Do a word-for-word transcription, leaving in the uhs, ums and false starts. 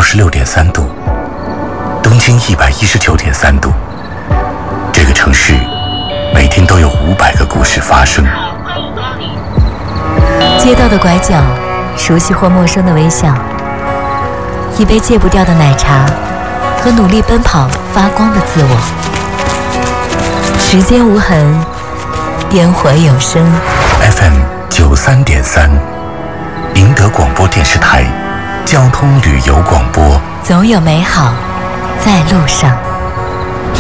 十六点三度，东经一百一十九点三度。这个城市每天都有五百个故事发生。 街道的拐角，熟悉或陌生的微笑，一杯戒不掉的奶茶和努力奔跑发光的自我。时间无痕，烟火有声。 F M 九三点三，宁德广播电视台交通旅游广播， 总有美好在路上。